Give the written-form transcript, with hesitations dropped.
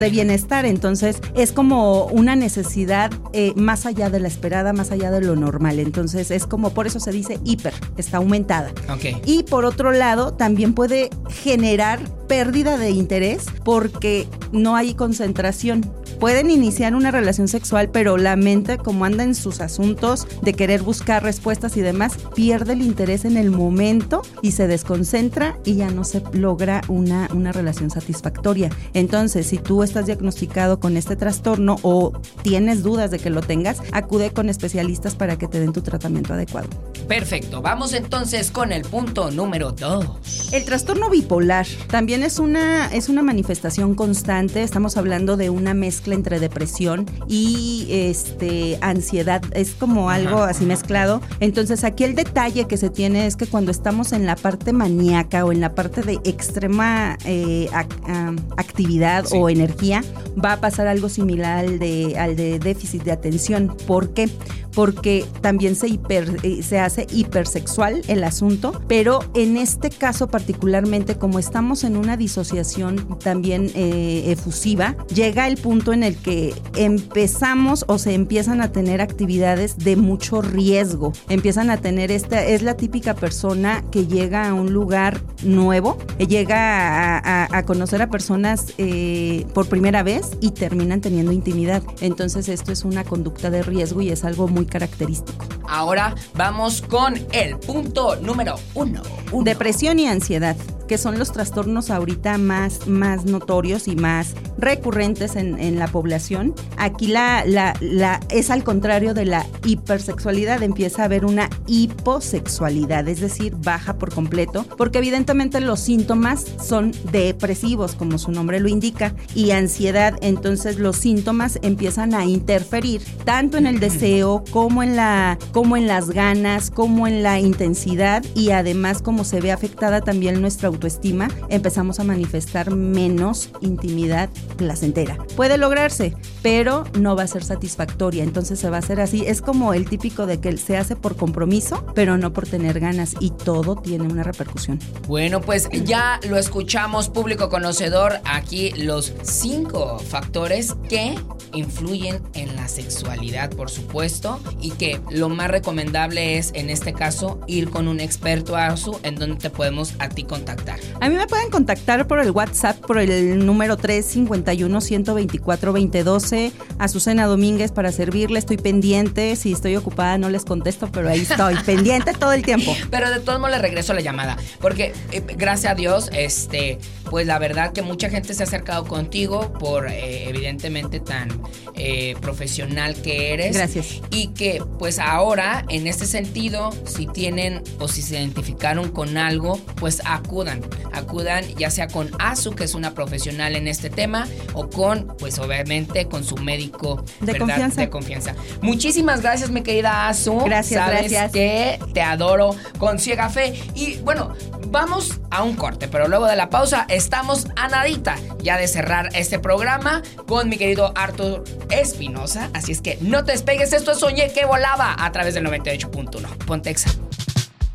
de bienestar. Entonces es como una necesidad más allá de la esperada, más allá de lo normal. Entonces es como, por eso se dice hiper, está aumentada. Okay. Y por otro lado también puede generar pérdida de interés porque no hay concentración. Pueden iniciar una relación sexual, pero la mente, como anda en sus asuntos de querer buscar respuestas y demás, pierde el interés en el momento y se desconcentra y ya no se logra una relación satisfactoria. Entonces, si tú estás diagnosticado con este trastorno o tienes dudas de que lo tengas, acude con especialistas para que te den tu tratamiento adecuado. Perfecto, vamos entonces con el punto número 2. El trastorno bipolar también es una manifestación constante. Estamos hablando de una mezcla entre depresión y ansiedad. Es como algo así mezclado. Entonces aquí el detalle que se tiene es que cuando estamos en la parte maníaca o en la parte de extrema actividad o energía, va a pasar algo similar al de déficit de atención. ¿Por qué? Porque también se hace hipersexual el asunto, pero en este caso particularmente, como estamos en una disociación también efusiva, llega el punto en el que empezamos o se empiezan a tener actividades de mucho riesgo. Empiezan a tener es la típica persona que llega a un lugar nuevo, llega a conocer a personas por primera vez y terminan teniendo intimidad. Entonces esto es una conducta de riesgo y es algo muy característico. Ahora vamos con el punto número 1. Depresión y ansiedad, que son los trastornos ahorita más notorios y más recurrentes en la población. Aquí es al contrario de la hipersexualidad, empieza a haber una hiposexualidad, es decir, baja por completo, porque evidentemente los síntomas son depresivos, como su nombre lo indica, y ansiedad. Entonces los síntomas empiezan a interferir tanto en el deseo como en las ganas, como en la intensidad, y además como se ve afectada también nuestra autoestima, empezamos a manifestar menos intimidad placentera. Puede lograrse, pero no va a ser satisfactoria, entonces se va a hacer así. Es como el típico de que se hace por compromiso, pero no por tener ganas, y todo tiene una repercusión. Bueno, pues ya lo escuchamos, público conocedor, aquí los 5 factores que influyen en la sexualidad, por supuesto, y que lo más recomendable es, en este caso, ir con un experto, Azu, en donde te podemos a ti contactar. A mí me pueden contactar por el WhatsApp, por el número 351-124-2012, Azucena Domínguez, para servirle. Estoy pendiente, si estoy ocupada no les contesto, pero ahí estoy, pendiente todo el tiempo. Pero de todos modos le regreso la llamada, porque gracias a Dios, pues la verdad que mucha gente se ha acercado contigo por evidentemente tan profesional que eres. Gracias. Y que pues ahora, en este sentido, si tienen o si se identificaron con algo, pues acudan ya sea con Azu, que es una profesional en este tema, o con, pues obviamente, con su médico de confianza. Muchísimas gracias, mi querida Azu. Gracias. Sabes que te adoro con ciega fe. Y bueno, vamos a un corte, pero luego de la pausa estamos a nadita ya de cerrar este programa con mi querido Arthur Espinosa. Así es que no te despegues, esto es Soñé que Volaba a través del 98.1. Ponte Exa.